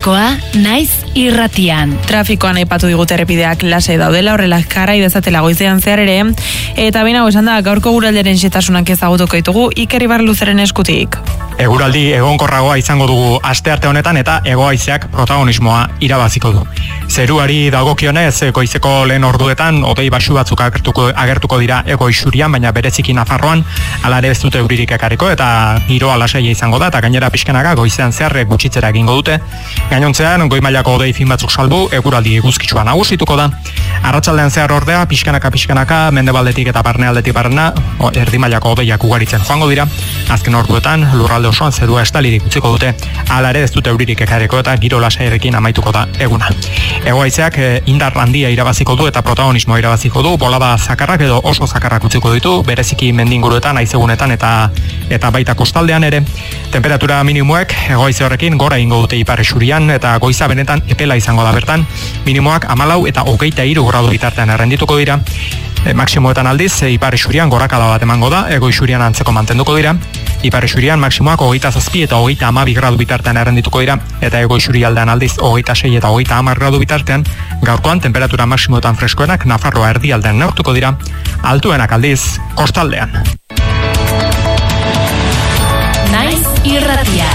Trafikoa naiz irratian. Trafikoan aipatu digute errepideak lasai daudela, horrela jarrai dezatela goizean zehar ere, eta behin hau esan da, gaurko eguraldiaren xetasunak ezagutuko ditugu Iker Ibarluzeren eskutik. Eguraldi egonkorragoa izango dugu astearte honetan eta hegohaizeak protagonismoa irabaziko du. Zeruari dagokionez, goizeko lehen orduetan hodei baxu batzuk agertuko dira hego isurian, baina bereziki Nafarroan hala ere ez dute euririk ekarriko eta giroa lasaia izango da, eta gainera pixkanaka goizean zehar gutxitzera egingo dute. Gainontzean goi mailako hodei fin batzuk salbu, eguraldi eguzkitsua nagusituko da. Arratsaldean zehar ordea pixkanaka mendebaldetik eta barnealdetik barrena erdi mailako hodeiak ugaritzen joango dira. Azken orduetan lurralde osoan zerua estalirik utziko dute, hala ere ez dute euririk ekarriko eta giro lasaiarekin amaituko da eguna. Hegohaizeak indar handia irabaziko du eta protagonismoa irabaziko du, bolada zakarrak edo oso zakarrak utziko ditu, bereziki mendinguruetan, haizegunetan eta baita kostaldean ere. Temperatura minimoek hegohaize horrekin gora egingo dute ipar isurian eta goiza benetan epela izango da bertan. Minimoak 14 eta 23 gradu bitartean errendituko dira. Maksimoetan aldiz, ipar isurian gorakada bat emango da, ego isurian antzeko mantenduko dira. Ipar isurian maksimoak 27 eta 32 gradu bitartean errendituko dira, eta ego isurialdean aldiz 26 eta 30 gradu bitartean. Gaurkoan temperatura maksimoetan freskoenak Nafarroa erdialdean neurtuko dira, altuenak aldiz kostaldean. Naiz irratia.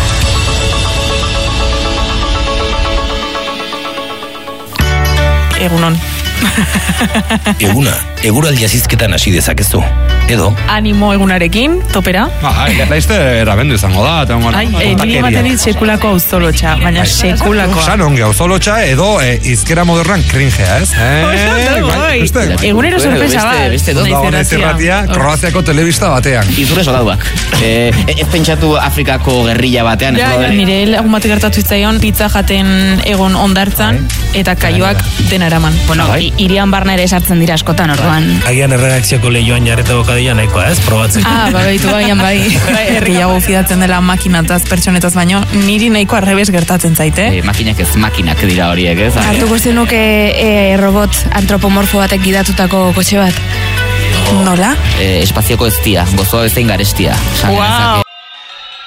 Egunon. Eguna, eguraldi azizketan hasi dezakezu. Edo? Animo egunarekin, topera. Laizte erabendu izango da. Niri ematen dit sekulako auzolotxa, baina sekulako. Sanonge auzolotxa edo izkera modernan cringea, ez? Egunero sorpresa bat. Naiz irratia, Kroaziako telebista batean. Izurre soldatuak. Ez pentsatu Afrikako gerrilla batean. Nire lagun bat gertatu itzaion pizza jaten egon ondartzan eta kaioak dena eraman. Bueno, irian barna ere sartzen dira askotan orduan. Agian erredakzioko lehioan jarreta bokadila nahikoa, ez? Probatzeko. Baitu baian bai. Herriago fidatzen dela makinataz, pertsonetaz baino, niri nahiko arrebes gertatzen zaite. Makinak ez makinak dira horiek, ez? Hartuko zenuke robot antropomorfo batek gidatutako kotxe bat? Nola? Espazioko eztia, gozoa bezain garestia.